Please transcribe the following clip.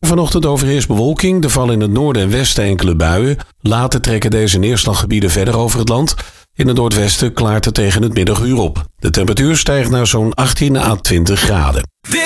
Vanochtend overheerst bewolking. Er vallen in het noorden en westen enkele buien. Later trekken deze neerslaggebieden verder over het land. In het noordwesten klaart het tegen het middaguur op. De temperatuur stijgt naar zo'n 18 à 20 graden.